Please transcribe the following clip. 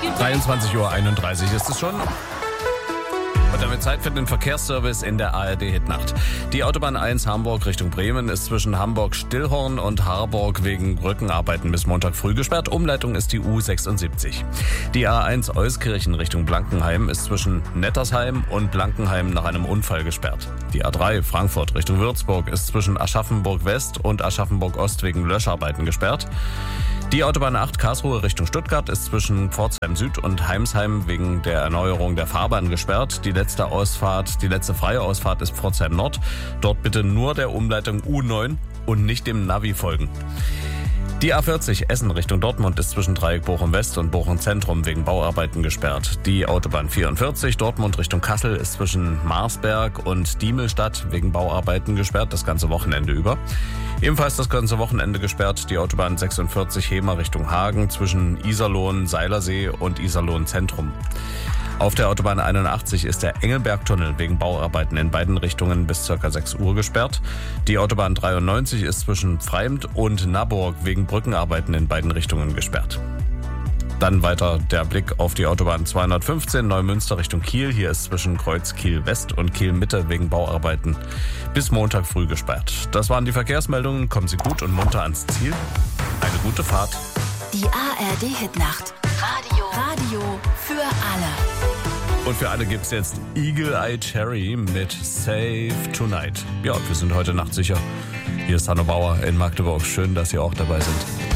23:31 Uhr ist es schon. Und damit Zeit für den Verkehrsservice in der ARD-Hitnacht. Die Autobahn 1 Hamburg Richtung Bremen ist zwischen Hamburg-Stillhorn und Harburg wegen Brückenarbeiten bis Montag früh gesperrt. Umleitung ist die U76. Die A1 Euskirchen Richtung Blankenheim ist zwischen Nettersheim und Blankenheim nach einem Unfall gesperrt. Die A3 Frankfurt Richtung Würzburg ist zwischen Aschaffenburg West und Aschaffenburg Ost wegen Löscharbeiten gesperrt. Die Autobahn 8 Karlsruhe Richtung Stuttgart ist zwischen Pforzheim Süd und Heimsheim wegen der Erneuerung der Fahrbahn gesperrt. Die letzte freie Ausfahrt ist Pforzheim Nord. Dort bitte nur der Umleitung U9 und nicht dem Navi folgen. Die A40 Essen Richtung Dortmund ist zwischen Dreieck Bochum West und Bochum Zentrum wegen Bauarbeiten gesperrt. Die Autobahn 44 Dortmund Richtung Kassel ist zwischen Marsberg und Diemelstadt wegen Bauarbeiten gesperrt, das ganze Wochenende über. Ebenfalls das ganze Wochenende gesperrt die Autobahn 46 Hemer Richtung Hagen zwischen Iserlohn, Seilersee und Iserlohn Zentrum. Auf der Autobahn 81 ist der Engelbergtunnel wegen Bauarbeiten in beiden Richtungen bis ca. 6 Uhr gesperrt. Die Autobahn 93 ist zwischen Pfreimd und Naburg wegen Brückenarbeiten in beiden Richtungen gesperrt. Dann weiter der Blick auf die Autobahn 215 Neumünster Richtung Kiel. Hier ist zwischen Kreuz Kiel West und Kiel Mitte wegen Bauarbeiten bis Montag früh gesperrt. Das waren die Verkehrsmeldungen. Kommen Sie gut und munter ans Ziel. Eine gute Fahrt. Die ARD-Hitnacht. Radio für alle. Und für alle gibt's jetzt Eagle Eye Cherry mit Save Tonight. Ja, wir sind heute Nacht sicher. Hier ist Hanno Bauer in Magdeburg. Schön, dass Sie auch dabei sind.